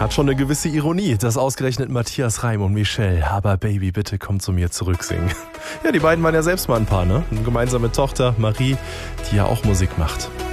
Hat schon eine gewisse Ironie, dass ausgerechnet Matthias Reim und Michelle "Aber Baby, bitte komm zu mir zurück" singen. Ja, die beiden waren ja selbst mal ein Paar, ne? Eine gemeinsame Tochter, Marie, die ja auch Musik macht.